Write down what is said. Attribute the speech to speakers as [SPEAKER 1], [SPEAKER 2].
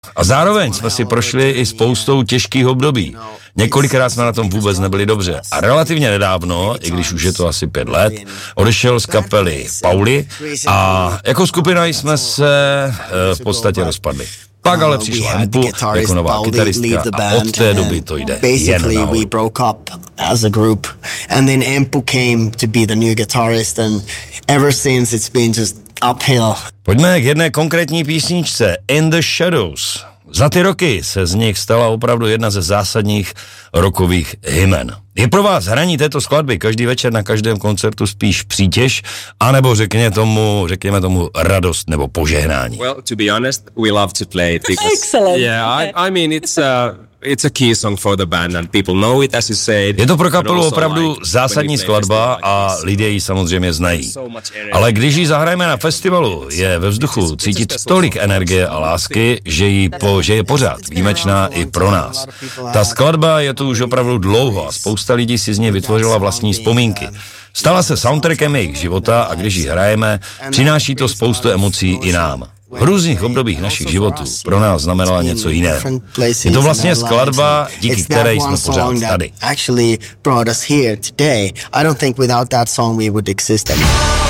[SPEAKER 1] A zároveň jsme si prošli i spoustou těžkých období. Několikrát jsme na tom vůbec nebyli dobře. A relativně nedávno, i když už je to asi 5 let, odešel z kapely Pauli a jako skupina jsme se v podstatě rozpadli. Pak ale přišla Empu jako nová kytaristka a od té doby to jde jen nahoru. Pojďme k jedné konkrétní písničce, In the Shadows. Za ty roky se z nich stala opravdu jedna ze zásadních rockových hymen. Je pro vás hraní této skladby každý večer na každém koncertu spíš přítěž, anebo řekněme tomu radost nebo požehnání?
[SPEAKER 2] Well, to be honest, we love to play it because
[SPEAKER 3] excellent.
[SPEAKER 2] Yeah, I mean it's a key song for the band and people know it, as you said.
[SPEAKER 1] Je to pro kapelu opravdu zásadní skladba a lidé ji samozřejmě znají. Ale když ji zahrajeme na festivalu, je ve vzduchu cítit tolik energie a lásky, že je pořád výjimečná i pro nás. Ta skladba je tu už opravdu dlouho a spousta lidí si z ní vytvořila vlastní vzpomínky. Stala se soundtrackem jejich života a když ji hrajeme, přináší to spoustu emocí i nám. V různých obdobích našich životů pro nás znamenala něco jiného. Je to vlastně skladba, díky které jsme pořád tady.